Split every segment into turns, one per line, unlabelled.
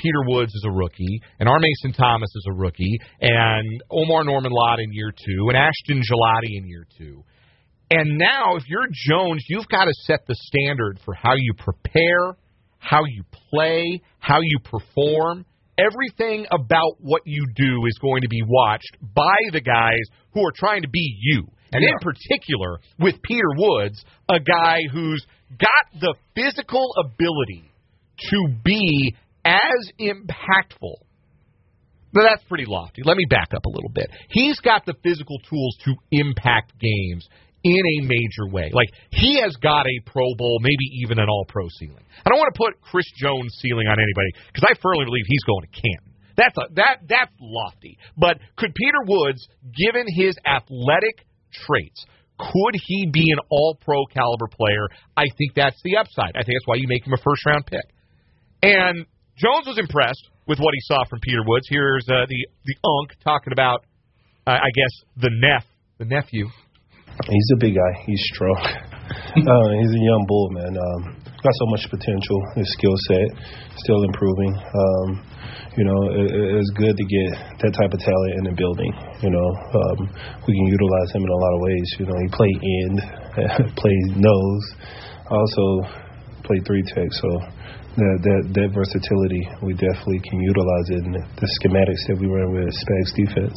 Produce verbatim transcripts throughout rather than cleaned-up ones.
Peter Woods is a rookie, and R. Mason Thomas is a rookie, and Omar Norman-Lott in year two, and Ashton Gelati in year two. And now, if you're Jones, you've got to set the standard for how you prepare, how you play, how you perform. Everything about what you do is going to be watched by the guys who are trying to be you. And yeah. in particular, with Peter Woods, a guy who's got the physical ability to be as impactful. Now, that's pretty lofty. Let me back up a little bit. He's got the physical tools to impact games in a major way. Like, he has got a Pro Bowl, maybe even an All-Pro ceiling. I don't want to put Chris Jones' ceiling on anybody, because I firmly believe he's going to Canton. That's a, that that's lofty. But could Peter Woods, given his athletic traits, could he be an all-pro caliber player? I think that's the upside. I think that's why you make him a first-round pick. And Jones was impressed with what he saw from Peter Woods. Here's uh, the the Unk talking about, uh, I guess, the Neff, the nephew.
He's a big guy. He's strong. uh, he's a young bull, man. Um, got so much potential. His skill set still improving. Um, you know, it, it's good to get that type of talent in the building. You know, um, we can utilize him in a lot of ways. You know, he played end, played nose, also played three tech. So that, that that versatility, we definitely can utilize it in the schematics that we run with Spags defense.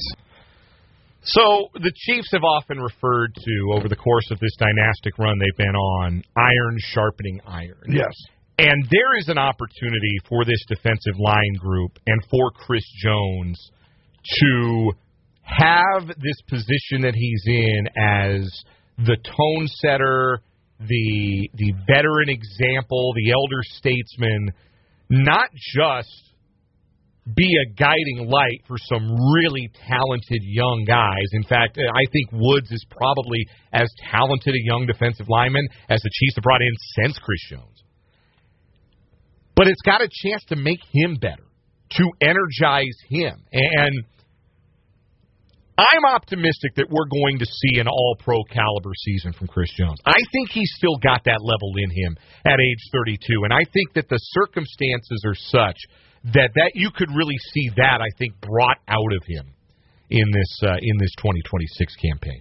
So the Chiefs have often referred to, over the course of this dynastic run they've been on, iron sharpening iron.
Yes.
And there is an opportunity for this defensive line group and for Chris Jones to have this position that he's in as the tone setter, the the veteran example, the elder statesman, not just be a guiding light for some really talented young guys. In fact, I think Woods is probably as talented a young defensive lineman as the Chiefs have brought in since Chris Jones. But it's got a chance to make him better, to energize him. And I'm optimistic that we're going to see an all-pro caliber season from Chris Jones. I think he's still got that level in him at age thirty-two, and I think that the circumstances are such that, that you could really see that, I think, brought out of him in this uh, in this twenty twenty-six campaign.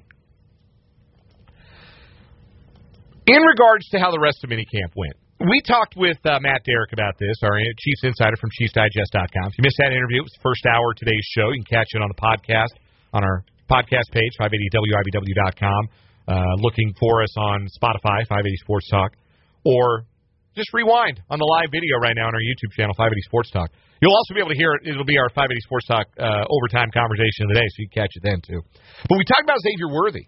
In regards to how the rest of minicamp went, we talked with uh, Matt Derrick about this, our Chiefs insider from Chiefs Digest dot com. If you missed that interview, it was the first hour of today's show. You can catch it on the podcast, on our podcast page, five eighty W I B W dot com. Uh, looking for us on Spotify, five eighty Sports Talk, or just rewind on the live video right now on our YouTube channel, five eighty Sports Talk. You'll also be able to hear it. It'll be our five eighty Sports Talk uh, overtime conversation of the day, so you can catch it then, too. But we talked about Xavier Worthy,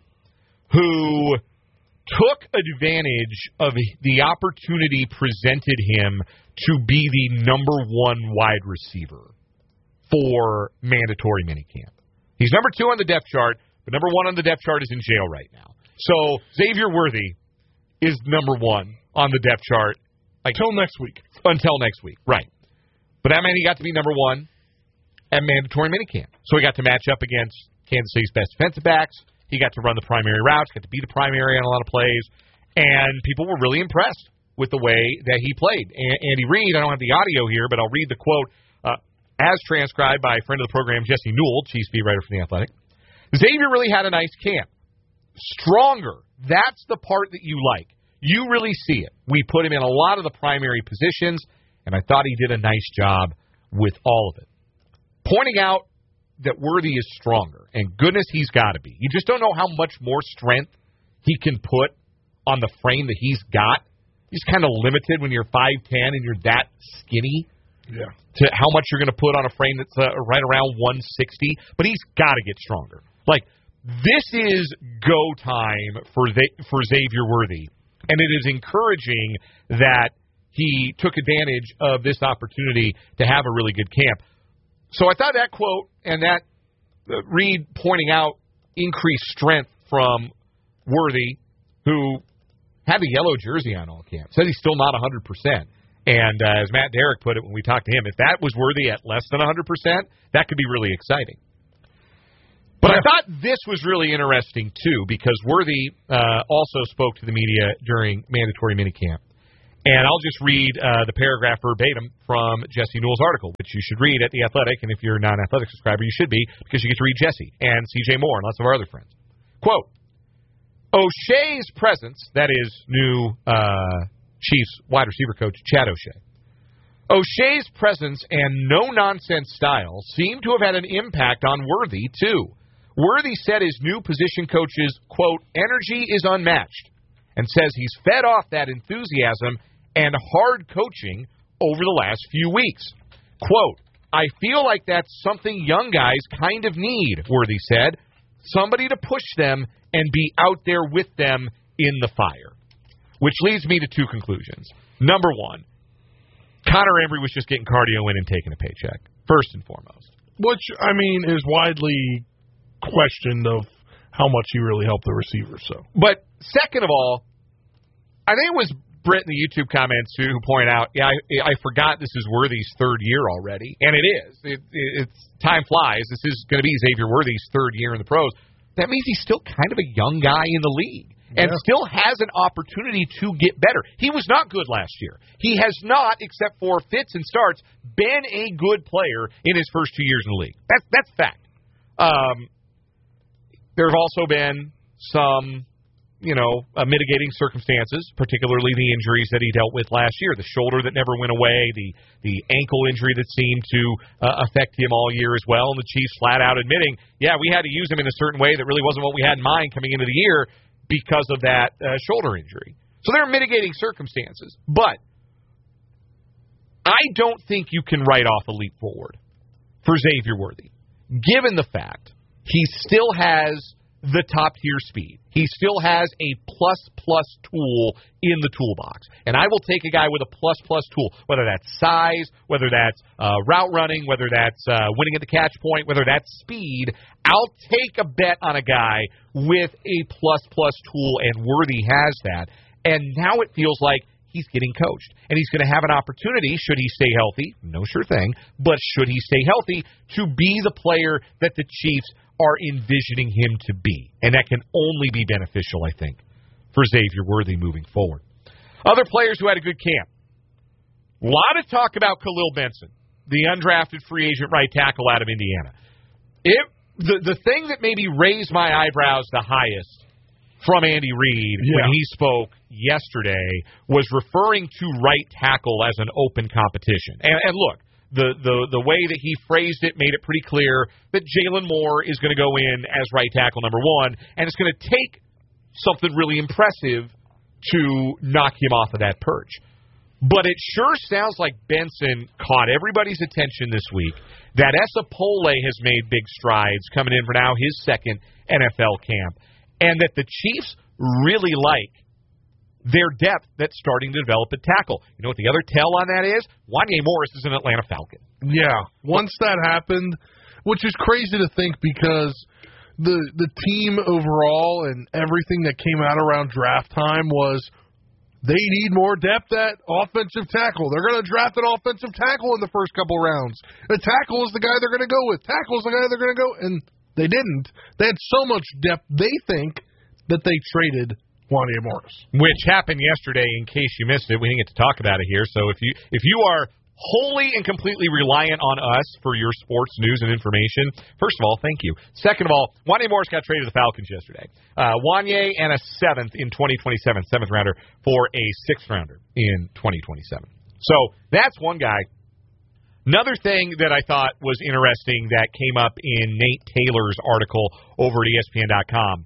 who took advantage of the opportunity presented him to be the number one wide receiver for mandatory minicamp. He's number two on the depth chart, but number one on the depth chart is in jail right now. So Xavier Worthy is number one on the depth chart. Like,
until next week.
Until next week, right. But that meant he got to be number one at mandatory minicamp. So he got to match up against Kansas City's best defensive backs. He got to run the primary routes, got to be the primary on a lot of plays, and people were really impressed with the way that he played. And Andy Reid, I don't have the audio here, but I'll read the quote uh, as transcribed by a friend of the program, Jesse Newell, Chiefs beat writer from The Athletic. Xavier really had a nice camp. Stronger. That's the part that you like. You really see it. We put him in a lot of the primary positions, and I thought he did a nice job with all of it. Pointing out that Worthy is stronger, and goodness, he's got to be. You just don't know how much more strength he can put on the frame that he's got. He's kind of limited when you're five ten and you're that skinny.
Yeah.
To how much you're going to put on a frame that's uh, right around one sixty, but he's got to get stronger. Like, this is go time for the, for Xavier Worthy. And it is encouraging that he took advantage of this opportunity to have a really good camp. So I thought that quote and that uh, Reid pointing out increased strength from Worthy, who had the yellow jersey on all camp, said he's still not one hundred percent. And uh, as Matt Derrick put it when we talked to him, if that was Worthy at less than one hundred percent, that could be really exciting. But I thought this was really interesting, too, because Worthy uh, also spoke to the media during mandatory minicamp. And I'll just read uh, the paragraph verbatim from Jesse Newell's article, which you should read at The Athletic, and if you're not an Athletic subscriber, you should be, because you get to read Jesse and C J Moore and lots of our other friends. Quote, O'Shea's presence, that is new uh, Chiefs wide receiver coach Chad O'Shea, O'Shea's presence and no-nonsense style seem to have had an impact on Worthy, too. Worthy said his new position coach's, quote, energy is unmatched, and says he's fed off that enthusiasm and hard coaching over the last few weeks. Quote, I feel like that's something young guys kind of need, Worthy said. Somebody to push them and be out there with them in the fire. Which leads me to two conclusions. Number one, Connor Embry was just getting cardio in and taking a paycheck, first and foremost.
Which, I mean, is widely questioned of how much he really helped the receivers. So,
But second of all, I think it was Britt in the YouTube comments who, who pointed out, yeah, I, I forgot this is Worthy's third year already. And it is. It, it, it's time flies. This is going to be Xavier Worthy's third year in the pros. That means he's still kind of a young guy in the league and yeah. still has an opportunity to get better. He was not good last year. He has not, except for fits and starts, been a good player in his first two years in the league. That's, that's fact. Um, there have also been some... you know, uh, mitigating circumstances, particularly the injuries that he dealt with last year, the shoulder that never went away, the the ankle injury that seemed to uh, affect him all year as well, and the Chiefs flat out admitting, yeah, we had to use him in a certain way that really wasn't what we had in mind coming into the year because of that uh, shoulder injury. So there are mitigating circumstances, but I don't think you can write off a leap forward for Xavier Worthy, given the fact he still has the top-tier speed. He still has a plus-plus tool in the toolbox. And I will take a guy with a plus-plus tool, whether that's size, whether that's uh, route running, whether that's uh, winning at the catch point, whether that's speed. I'll take a bet on a guy with a plus-plus tool, and Worthy has that. And now it feels like he's getting coached. And he's going to have an opportunity, should he stay healthy, no sure thing, but should he stay healthy, to be the player that the Chiefs are envisioning him to be. And that can only be beneficial, I think, for Xavier Worthy moving forward. Other players who had a good camp. A lot of talk about Khalil Benson, the undrafted free agent right tackle out of Indiana. It the, the thing that maybe raised my eyebrows the highest from Andy Reid yeah. when he spoke yesterday was referring to right tackle as an open competition. And, and look, The, the the way that he phrased it made it pretty clear that Jalen Moore is going to go in as right tackle number one, and it's going to take something really impressive to knock him off of that perch. But it sure sounds like Benson caught everybody's attention this week, that Esapole has made big strides coming in for now his second N F L camp, and that the Chiefs really like their depth that's starting to develop at tackle. You know what the other tell on that is? Wanya Morris is an Atlanta Falcon.
Yeah, once that happened, which is crazy to think because the the team overall and everything that came out around draft time was they need more depth at offensive tackle. They're going to draft an offensive tackle in the first couple rounds. The tackle is the guy they're going to go with. Tackle is the guy they're going to go, and they didn't. They had so much depth, they think, that they traded Wanya Morris.
Which happened yesterday, in case you missed it. We didn't get to talk about it here. So if you if you are wholly and completely reliant on us for your sports news and information, first of all, thank you. Second of all, Wanya Morris got traded to the Falcons yesterday. Uh, Wanya and a seventh in twenty twenty-seven, seventh rounder for a sixth rounder in twenty twenty-seven. So that's one guy. Another thing that I thought was interesting that came up in Nate Taylor's article over at E S P N dot com.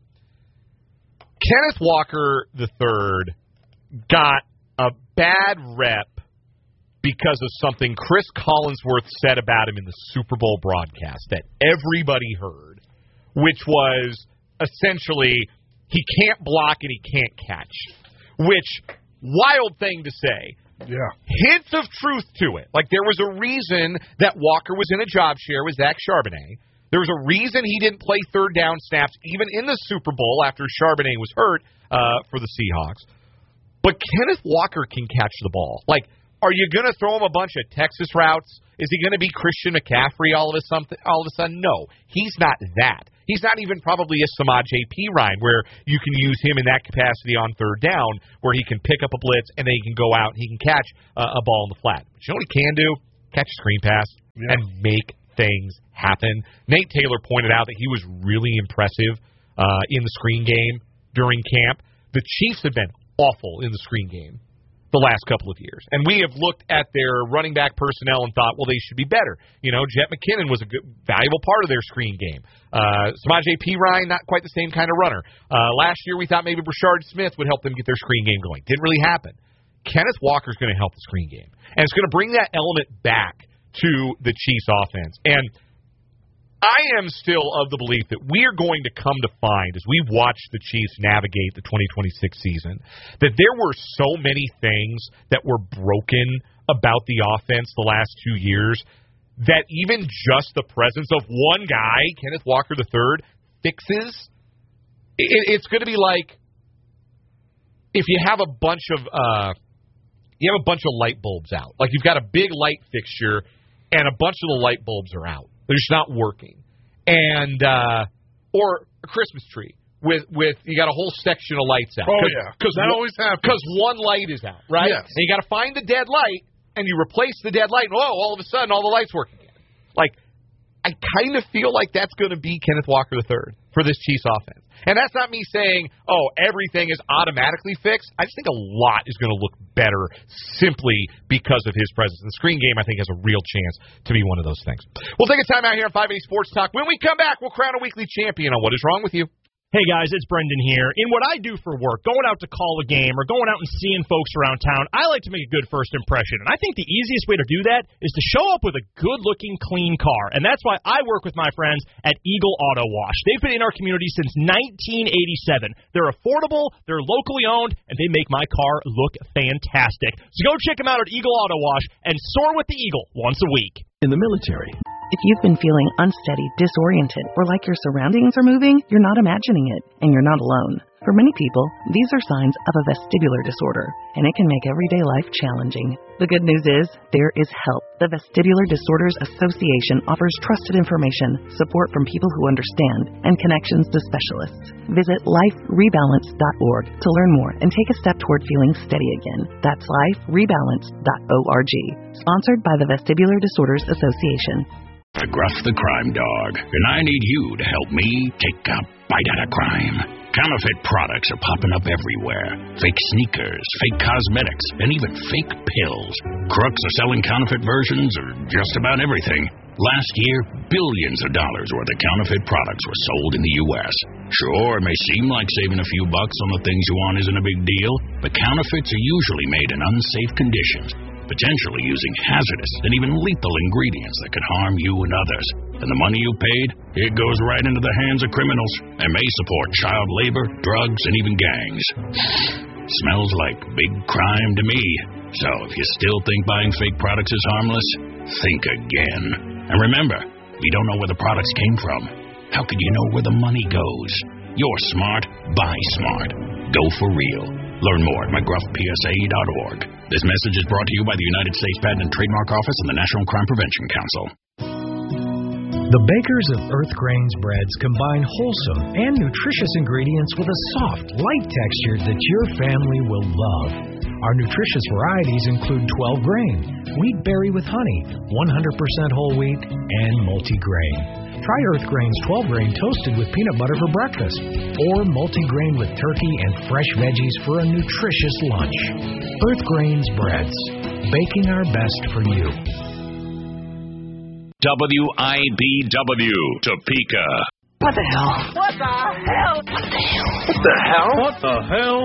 Kenneth Walker the third got a bad rep because of something Chris Collinsworth said about him in the Super Bowl broadcast that everybody heard, which was essentially he can't block and he can't catch, which, wild thing to say.
Yeah.
Hints of truth to it. Like, there was a reason that Walker was in a job share with Zach Charbonnet. There was a reason he didn't play third down snaps even in the Super Bowl after Charbonnet was hurt uh, for the Seahawks. But Kenneth Walker can catch the ball. Like, are you going to throw him a bunch of Texas routes? Is he going to be Christian McCaffrey all of a something? All of a sudden? No, he's not that. He's not even probably a Samaj P. Ryan, where you can use him in that capacity on third down, where he can pick up a blitz and then he can go out and he can catch uh, a ball in the flat. But you know what he can do? Catch a screen pass yeah. and make things happen. Nate Taylor pointed out that he was really impressive uh, in the screen game during camp. The Chiefs have been awful in the screen game the last couple of years. And we have looked at their running back personnel and thought, well, they should be better. You know, Jet McKinnon was a good, valuable part of their screen game. Uh, Samaj P. Ryan, not quite the same kind of runner. Uh, last year we thought maybe Brashard Smith would help them get their screen game going. Didn't really happen. Kenneth Walker's going to help the screen game. And it's going to bring that element back to the Chiefs offense. And I am still of the belief that we are going to come to find, as we watch the Chiefs navigate the twenty twenty-six season, that there were so many things that were broken about the offense the last two years that even just the presence of one guy, Kenneth Walker the third, fixes. It, it's going to be like if you have a bunch of uh, you have a bunch of light bulbs out. Like you've got a big light fixture and a bunch of the light bulbs are out. They're just not working. And, uh, or a Christmas tree with, with, you got a whole section of lights out.
Oh, yeah. Because that always happens.
Because one light is out, right?
Yes.
And you got to find the dead light, and you replace the dead light, and whoa, all of a sudden, all the lights work again. Like, I kind of feel like that's going to be Kenneth Walker the third for this Chiefs offense. And that's not me saying, oh, everything is automatically fixed. I just think a lot is going to look better simply because of his presence. And the screen game, I think, has a real chance to be one of those things. We'll take a time out here on five eighty Sports Talk. When we come back, we'll crown a weekly champion on What Is Wrong With You.
Hey guys, it's Brendan here. In what I do for work, going out to call a game or going out and seeing folks around town, I like to make a good first impression. And I think the easiest way to do that is to show up with a good-looking, clean car. And that's why I work with my friends at Eagle Auto Wash. They've been in our community since nineteen eighty-seven. They're affordable, they're locally owned, and they make my car look fantastic. So go check them out at Eagle Auto Wash and soar with the Eagle once a week.
In the military.
If you've been feeling unsteady, disoriented, or like your surroundings are moving, you're not imagining it, and you're not alone. For many people, these are signs of a vestibular disorder, and it can make everyday life challenging. The good news is, there is help. The Vestibular Disorders Association offers trusted information, support from people who understand, and connections to specialists. Visit life rebalance dot org to learn more and take a step toward feeling steady again. That's life rebalance dot org. Sponsored by the Vestibular Disorders Association.
Gruff the Crime Dog, and I need you to help me take a bite out of crime. Counterfeit products are popping up everywhere. Fake sneakers, fake cosmetics, and even fake pills. Crooks are selling counterfeit versions of just about everything. Last year, billions of dollars worth of counterfeit products were sold in the U S Sure, it may seem like saving a few bucks on the things you want isn't a big deal, but counterfeits are usually made in unsafe conditions, potentially using hazardous and even lethal ingredients that could harm you and others. And the money you paid, it goes right into the hands of criminals and may support child labor, drugs, and even gangs. Smells like big crime to me. So if you still think buying fake products is harmless, think again. And remember, we don't know where the products came from. How could you know where the money goes? You're smart, buy smart. Go for real. Learn more at mcgruff p s a dot org. This message is brought to you by the United States Patent and Trademark Office and the National Crime Prevention Council.
The bakers of Earth Grains breads combine wholesome and nutritious ingredients with a soft, light texture that your family will love. Our nutritious varieties include twelve grain, wheat berry with honey, one hundred percent whole wheat, and multigrain. Try Earth Grain's twelve grain toasted with peanut butter for breakfast, or multigrain with turkey and fresh veggies for a nutritious lunch. Earth Grain's breads, baking our best for you.
W I B W, Topeka.
What the hell? What the hell? What the hell?
What the hell?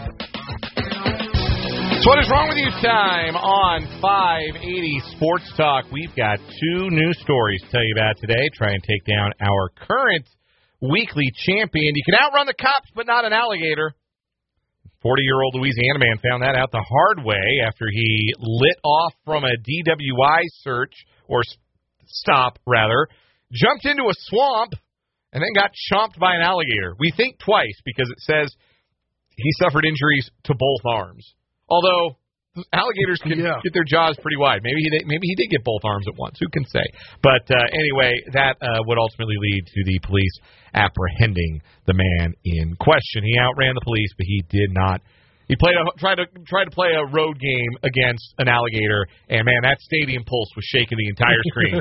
So what is wrong with you time on five eighty Sports Talk? We've got two new stories to tell you about today. Try and take down our current weekly champion. You can outrun the cops, but not an alligator. forty-year-old Louisiana man found that out the hard way after he lit off from a D W I search, or stop, rather, jumped into a swamp, and then got chomped by an alligator. We think twice because it says he suffered injuries to both arms. Although, alligators can
Yeah.
get their jaws pretty wide. Maybe he did, maybe he did get both arms at once. Who can say? But uh, anyway, that uh, would ultimately lead to the police apprehending the man in question. He outran the police, but he did not. He played a, tried to tried to play a road game against an alligator, and man, that stadium pulse was shaking the entire screen.